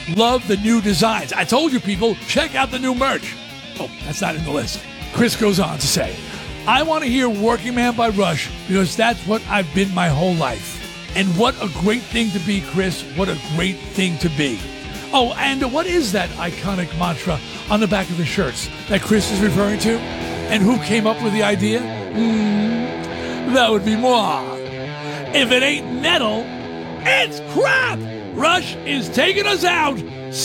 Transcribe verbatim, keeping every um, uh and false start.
Love the new designs. I told you, people, check out the new merch. Oh, that's not in the list. Chris goes on to say, I want to hear Working Man by Rush because that's what I've been my whole life. And what a great thing to be, Chris. What a great thing to be. Oh, and what is that iconic mantra on the back of the shirts that Chris is referring to? And who came up with the idea? Mm, that would be moi. If it ain't metal, it's crap! Rush is taking us out